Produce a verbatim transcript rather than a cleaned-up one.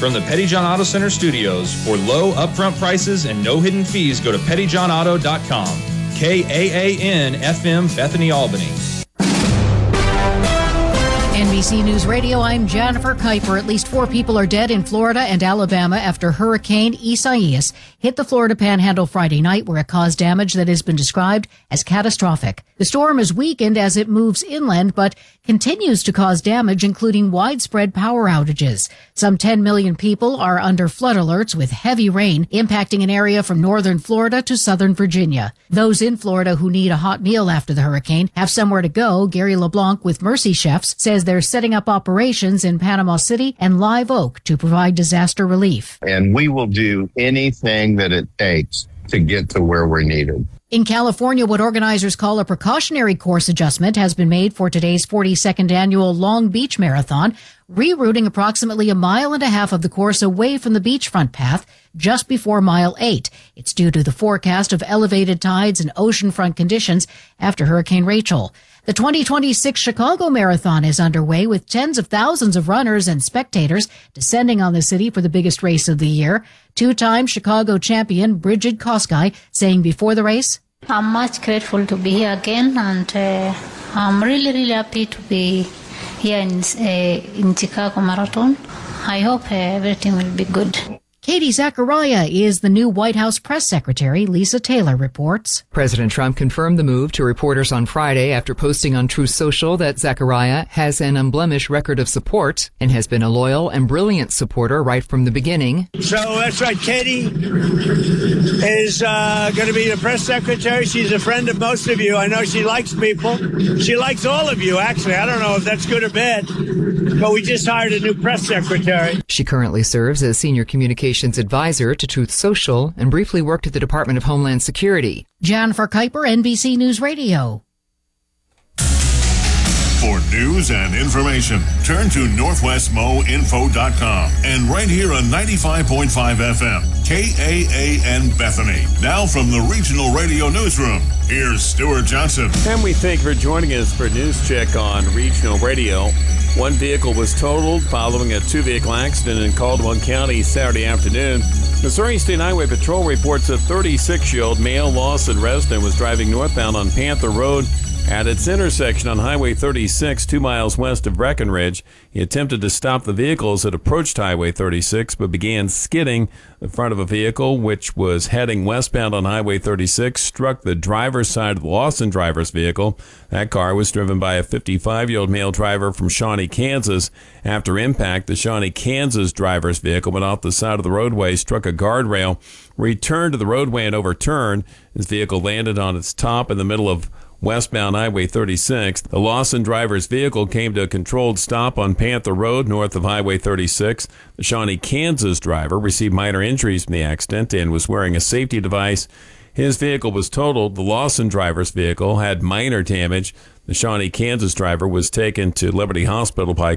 From the Petty John Auto Center studios, for low upfront prices and no hidden fees, go to petty john auto dot com. K A A N F M, Bethany, Albany. N B C News Radio, I'm Jennifer Kuiper. At least four people are dead in Florida and Alabama after Hurricane Isaias hit the Florida Panhandle Friday night, where it caused damage that has been described as catastrophic. The storm is weakened as it moves inland, but continues to cause damage, including widespread power outages. Some ten million people are under flood alerts, with heavy rain impacting an area from northern Florida to southern Virginia. Those in Florida who need a hot meal after the hurricane have somewhere to go. Gary LeBlanc with Mercy Chefs says they're setting up operations in Panama City and Live Oak to provide disaster relief. And we will do anything that it takes to get to where we're needed. In California, what organizers call a precautionary course adjustment has been made for today's forty-second annual Long Beach Marathon, rerouting approximately a mile and a half of the course away from the beachfront path just before mile eight. It's due to the forecast of elevated tides and oceanfront conditions after Hurricane Rachel. The twenty twenty-six Chicago Marathon is underway, with tens of thousands of runners and spectators descending on the city for the biggest race of the year. Two-time Chicago champion Bridget Kosgei saying before the race, I'm much grateful to be here again, and uh, I'm really, really happy to be here in, uh, in Chicago Marathon. I hope uh, everything will be good. Katie Zachariah is the new White House press secretary. Lisa Taylor reports. President Trump confirmed the move to reporters on Friday after posting on Truth Social that Zachariah has an unblemished record of support and has been a loyal and brilliant supporter right from the beginning. So that's right. Katie is uh, going to be the press secretary. She's a friend of most of you. I know she likes people. She likes all of you, actually. I don't know if that's good or bad, but we just hired a new press secretary. She currently serves as senior communications advisor to Truth Social and briefly worked at the Department of Homeland Security. Jennifer Kuiper, N B C News Radio. For news and information, turn to northwest mo info dot com and right here on ninety-five point five F M, K A A N Bethany. Now from the Regional Radio Newsroom, here's Stuart Johnson. And we thank you for joining us for News Check on Regional Radio. One vehicle was totaled following a two-vehicle accident in Caldwell County Saturday afternoon. Missouri State Highway Patrol reports a thirty-six-year-old male Lawson resident was driving northbound on Panther Road at its intersection on Highway thirty-six, two miles west of Breckenridge. He attempted to stop the vehicle as it approached Highway thirty-six, but began skidding. The front of a vehicle, which was heading westbound on Highway thirty-six, struck the driver's side of the Lawson driver's vehicle. That car was driven by a fifty-five-year-old male driver from Shawnee, Kansas. After impact, the Shawnee, Kansas driver's vehicle went off the side of the roadway, struck a guardrail, returned to the roadway and overturned. His vehicle landed on its top in the middle of westbound Highway thirty-six. The Lawson driver's vehicle came to a controlled stop on Panther Road north of Highway thirty-six. The Shawnee, Kansas driver received minor injuries from the accident and was wearing a safety device. His vehicle was totaled. The Lawson driver's vehicle had minor damage. The Shawnee, Kansas driver was taken to Liberty Hospital by